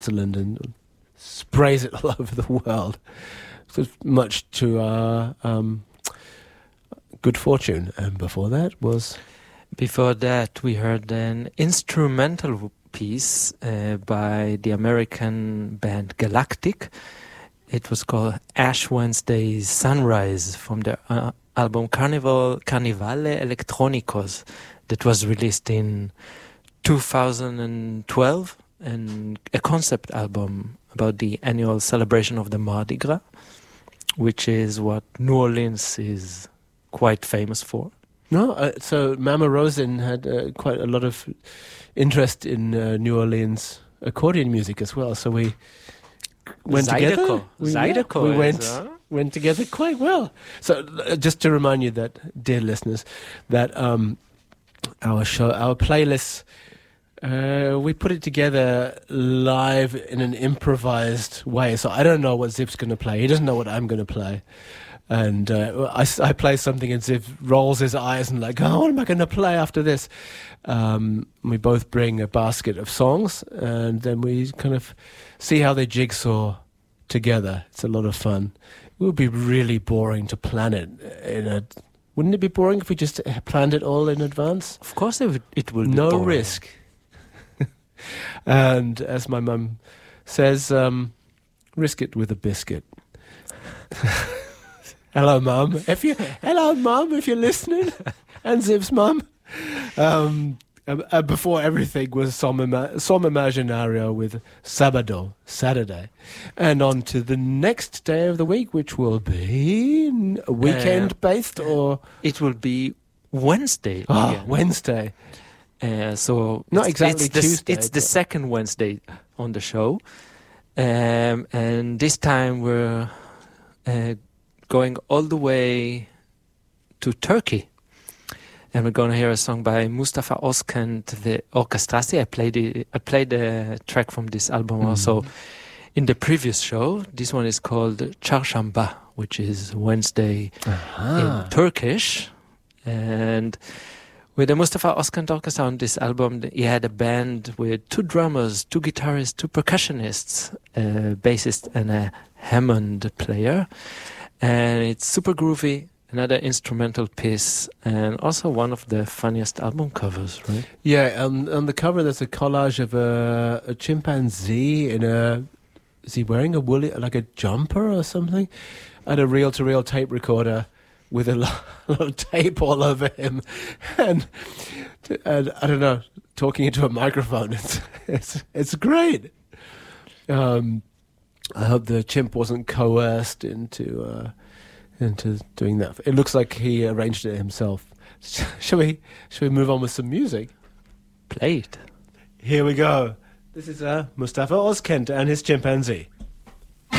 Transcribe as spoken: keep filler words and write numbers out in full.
Switzerland and sprays it all over the world. So much to our um, good fortune. And before that was... Before that, we heard an instrumental piece uh, by the American band Galactic. It was called Ash Wednesday Sunrise from their uh, album Carnival Carnivale Electronicos that was released in two thousand twelve, and a concept album about the annual celebration of the Mardi Gras, which is what New Orleans is quite famous for. No, uh, so Mama Rosin had uh, quite a lot of interest in uh, New Orleans accordion music as well. So we went Zydeco. together. We, Zydeco yeah, we is, went huh? went together quite well. So uh, just to remind you that, dear listeners, that um, our show, our playlists, uh, we put it together live in an improvised way. So I don't know what Zip's going to play. He doesn't know what I'm going to play. And uh, I, I play something and Ziv rolls his eyes and like, oh, what am I going to play after this? Um, we both bring a basket of songs and then we kind of see how they jigsaw together. It's a lot of fun. It would be really boring to plan it in a... Wouldn't it be boring if we just planned it all in advance? Of course it would, it will be No boring. risk. And as my mum says, um, risk it with a biscuit. Hello, Mum. If you, hello, Mum, if you're listening, and Ziv's mum. Um, uh, before everything was Som, Ima- Som Imaginario with Sabado, Saturday, and on to the next day of the week, which will be weekend based or It will be Wednesday. oh, again. Wednesday. Uh, so Not it's- exactly it's the, Tuesday, It's the but- second Wednesday on the show, um, and this time we're uh, going all the way to Turkey, and we're going to hear a song by Mustafa Özkent, the Orkestrasi. I played the, I played the track from this album Mm. also in the previous show. This one is called Çarşamba, which is Wednesday Ah. in Turkish. And with the Mustafa Özkent Orchestra on this album, he had a band with two drummers, two guitarists, two percussionists, a bassist and a Hammond player. And it's super groovy, another instrumental piece, and also one of the funniest album covers, right? Yeah, um, on the cover there's a collage of a, a chimpanzee in a... Is he wearing a woolly, like a jumper or something? And a reel-to-reel tape recorder with a lot, a lot of tape all over him. And, and I don't know, talking into a microphone. It's it's, it's great. Um, I hope the chimp wasn't coerced into uh, into doing that. It looks like he arranged it himself. Shall we? Shall we move on with some music? Play it. Here we go. This is uh, Mustafa Özkent and his chimpanzee.